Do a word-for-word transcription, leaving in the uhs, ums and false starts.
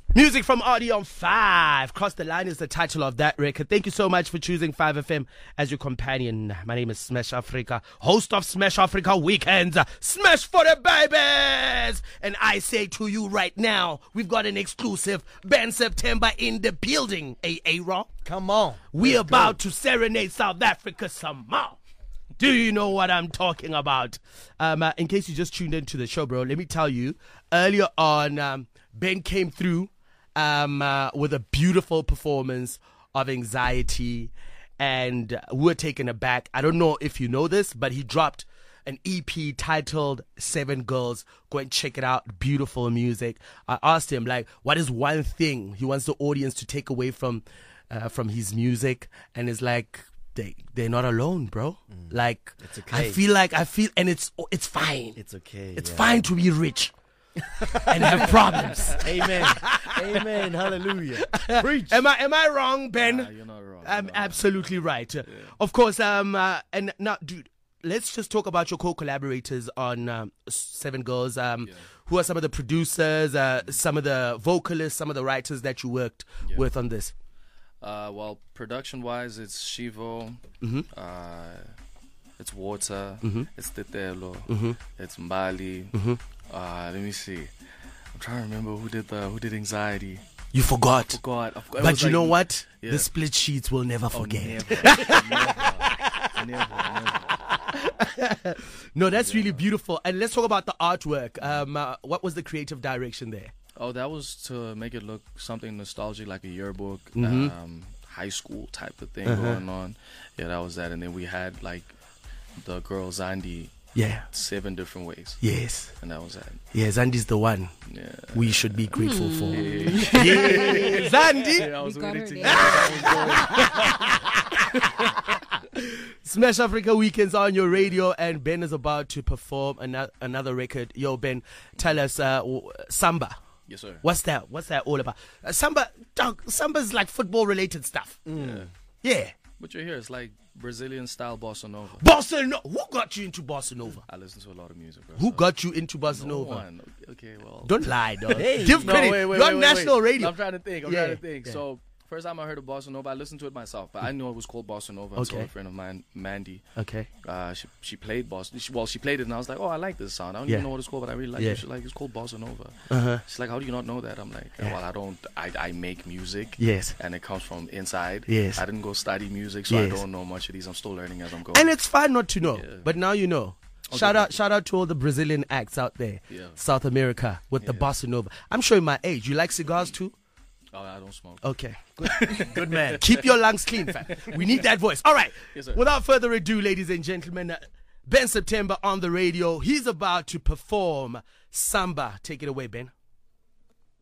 Music from Audion five. Cross the Line is the title of that record. Thank you so much for choosing five F M as your companion. My name is Smash Africa, host of Smash Africa Weekends. Smash for the babies! And I say to you right now, we've got an exclusive Ben September in the building. A A-Raw. Come on. We're about go. to serenade South Africa some more. Do you know what I'm talking about? Um, uh, in case you just tuned into the show, bro, let me tell you, earlier on, um, Ben came through um, uh, with a beautiful performance of Anxiety, and we were taken aback. I don't know if you know this, but he dropped an E P titled Seven Girls. Go and check it out. Beautiful music. I asked him, like, what is one thing he wants the audience to take away from uh, from his music? And it's like, They, they're not alone, bro. Mm. Like, it's okay. I feel like I feel, and it's it's fine. It's okay. It's yeah. fine to be rich and have problems. Amen. Amen. Hallelujah. Preach. Am I am I wrong, Ben? Nah, you're not wrong. I'm no. absolutely right. Yeah. Of course. Um. Uh, and now, dude, let's just talk about your co-collaborators on um, Seven Girls. Um. Yeah. Who are some of the producers? Uh. Some of the vocalists. Some of the writers that you worked Yeah. with on this. Uh, well, production-wise, it's Shivo, Mm-hmm. uh, it's Water, Mm-hmm. it's Tetelo, Mm-hmm. it's Mbali. Mm-hmm. Uh, let me see. I'm trying to remember who did the who did Anxiety. You forgot. I forgot. I forgot. It But was you like- know what? Yeah. The split sheets will never Oh, forget. never, never, never. No, that's Yeah. really beautiful. And let's talk about the artwork. Um, uh, what was the creative direction there? Oh, that was to make it look something nostalgic, like a yearbook, Mhm. um, high school type of thing Uh-huh. going on. Yeah, that was that. And then we had like the girl Zandi Yeah. seven different ways, Yes. and that was that. Yeah, Zandi's the one Yeah. we should be grateful for. Yeah. Yeah, Zandi. Yeah, I was We got waiting her to there. Smash Africa Weekends on your radio, and Ben is about to perform another, another record. Yo, Ben, tell us, uh, w- Samba. Yes, sir. What's that? What's that all about? Uh, Samba, dog, Samba's like football related stuff. Yeah. Yeah. But you're here. It's like Brazilian style bossa nova. Bossa Nova. Who got you into Bossa Nova? I listen to a lot of music, bro. Who so- got you into Bossa No Nova? one. Okay, well. Don't lie, dog. Hey. Give No, credit. wait, wait, You're wait, on wait, national wait. radio. I'm trying to think. I'm Yeah, trying to think. yeah. So first time I heard of bossa nova, I listened to it myself, but I knew it was called bossa nova until Okay. a friend of mine, Mandy, Okay. uh, she she played bossa. She, well, she played it, and I was like, oh, I like this sound. I don't Yeah. even know what it's called, but I really like Yeah. it. She's like, it's called bossa nova. Uh-huh. She's like, how do you not know that? I'm like, Yeah. well, I don't. I I make music. Yes. And it comes from inside. Yes. I didn't go study music, so Yes. I don't know much of these. I'm still learning as I'm going. And it's fine not to know, Yeah. but now you know. Okay. Shout out, shout out to all the Brazilian acts out there, Yeah. South America with the Yeah. bossa nova. I'm showing my age. You like cigars too? Oh, I don't smoke. Okay, Good man. keep your lungs clean, fam. We need that voice. All right. Yes, sir. Without further ado, ladies and gentlemen, uh, Ben September on the radio. He's about to perform Samba. Take it away, Ben.